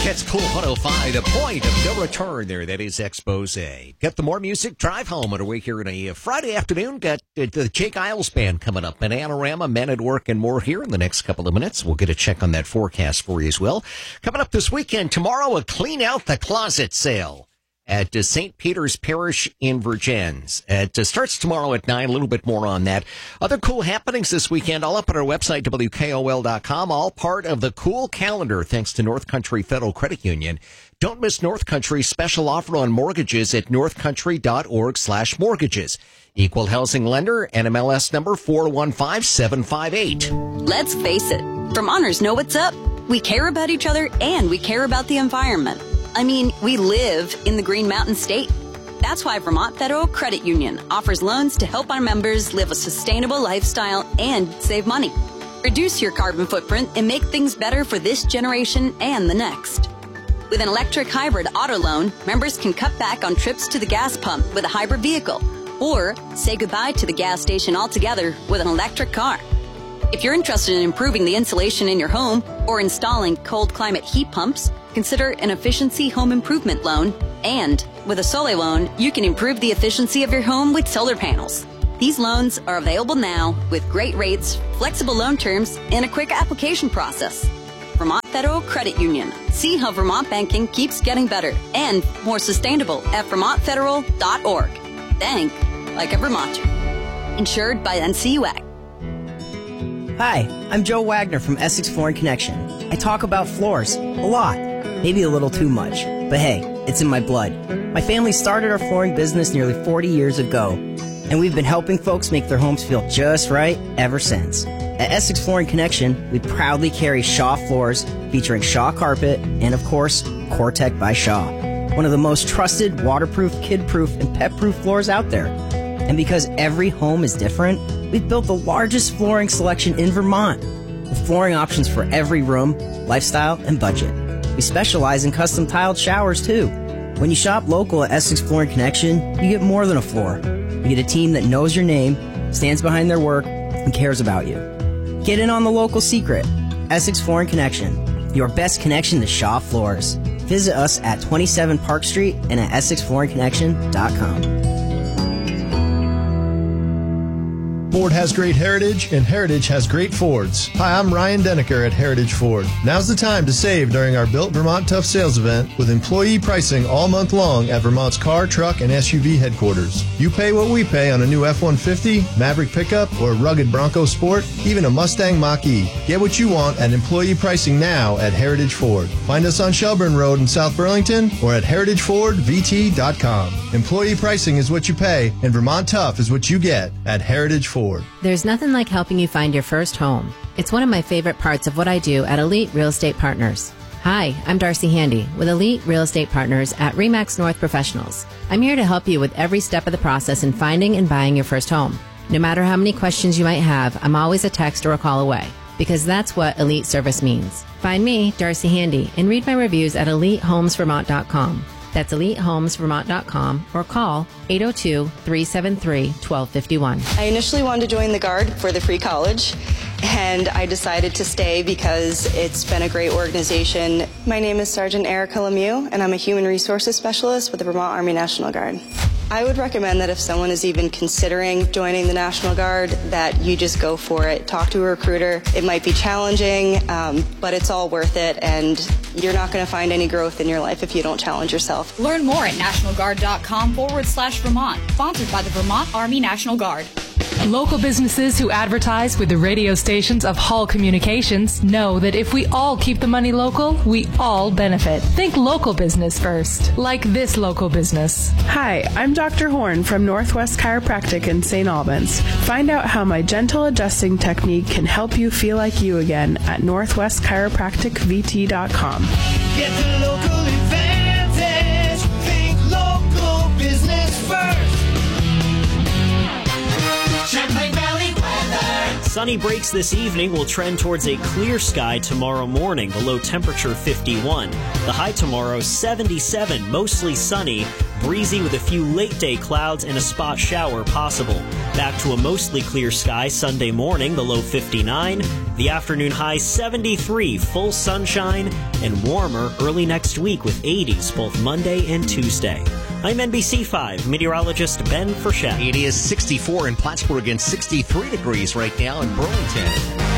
It's Cool 105, the point of no return there. That is Expose. Get the more music, drive home underway here on a Friday afternoon. Got the Jake Isles Band coming up. Bananarama, Men at Work, and more here in the next couple of minutes. We'll get a check on that forecast for you as well. Coming up this weekend, tomorrow, a Clean Out the Closet sale at St. Peter's Parish in Virgins. It starts tomorrow at 9, a little bit more on that. Other cool happenings this weekend, all up on our website, WKOL.com, all part of the cool calendar, thanks to North Country Federal Credit Union. Don't miss North Country's special offer on mortgages at northcountry.org/mortgages. Equal housing lender, NMLS number 415758. Let's face it, Vermonters know what's up. We care about each other and we care about the environment. I mean, we live in the Green Mountain State. That's why Vermont Federal Credit Union offers loans to help our members live a sustainable lifestyle and save money. Reduce your carbon footprint and make things better for this generation and the next. With an electric hybrid auto loan, members can cut back on trips to the gas pump with a hybrid vehicle or say goodbye to the gas station altogether with an electric car. If you're interested in improving the insulation in your home or installing cold climate heat pumps, consider an efficiency home improvement loan. And with a solar loan, you can improve the efficiency of your home with solar panels. These loans are available now with great rates, flexible loan terms, and a quick application process. Vermont Federal Credit Union. See how Vermont banking keeps getting better and more sustainable at vermontfederal.org. Bank like a Vermonter. Insured by NCUAC. Hi, I'm Joe Wagner from Essex Flooring Connection. I talk about floors a lot, maybe a little too much, but hey, it's in my blood. My family started our flooring business nearly 40 years ago, and we've been helping folks make their homes feel just right ever since. At Essex Flooring Connection, we proudly carry Shaw floors featuring Shaw carpet and, of course, Core-Tec by Shaw, one of the most trusted, waterproof, kid-proof, and pet-proof floors out there. And because every home is different, we've built the largest flooring selection in Vermont, with flooring options for every room, lifestyle, and budget. We specialize in custom tiled showers, too. When you shop local at Essex Flooring Connection, you get more than a floor. You get a team that knows your name, stands behind their work, and cares about you. Get in on the local secret. Essex Flooring Connection, your best connection to Shaw floors. Visit us at 27 Park Street and at EssexFlooringConnection.com. Ford has great heritage, and heritage has great Fords. Hi, I'm Ryan Denneker at Heritage Ford. Now's the time to save during our Built Vermont Tough Sales event with employee pricing all month long at Vermont's car, truck, and SUV headquarters. You pay what we pay on a new F-150, Maverick pickup, or rugged Bronco Sport, even a Mustang Mach-E. Get what you want at employee pricing now at Heritage Ford. Find us on Shelburne Road in South Burlington or at heritagefordvt.com. Employee pricing is what you pay, and Vermont Tough is what you get at Heritage Ford. There's nothing like helping you find your first home. It's one of my favorite parts of what I do at Elite Real Estate Partners. Hi, I'm Darcy Handy with Elite Real Estate Partners at RE/MAX North Professionals. I'm here to help you with every step of the process in finding and buying your first home. No matter how many questions you might have, I'm always a text or a call away, because that's what Elite service means. Find me, Darcy Handy, and read my reviews at EliteHomesVermont.com. That's EliteHomesVermont.com or call 802-373-1251. I initially wanted to join the Guard for the free college, and I decided to stay because it's been a great organization. My name is Sergeant Erica Lemieux, and I'm a Human Resources Specialist with the Vermont Army National Guard. I would recommend that if someone is even considering joining the National Guard, that you just go for it. Talk to a recruiter. It might be challenging, but it's all worth it, and you're not going to find any growth in your life if you don't challenge yourself. Learn more at nationalguard.com/Vermont, sponsored by the Vermont Army National Guard. Local businesses who advertise with the radio stations of Hall Communications know that if we all keep the money local, we all benefit. Think local business first, like this local business. Hi, I'm Dr. Horn from Northwest Chiropractic in St. Albans. Find out how my gentle adjusting technique can help you feel like you again at northwestchiropracticvt.com. Get the local advantage. Think local business first. Champlain Valley weather. Sunny breaks this evening will trend towards a clear sky tomorrow morning. The low temperature 51. The high tomorrow 77, mostly sunny. breezy with a few late-day clouds and a spot shower possible. Back to a mostly clear sky Sunday morning, the low 59. The afternoon high 73, full sunshine, and warmer early next week with 80s both Monday and Tuesday. I'm NBC5 meteorologist Ben Frechette. It is 64 in Plattsburgh and 63 degrees right now in Burlington.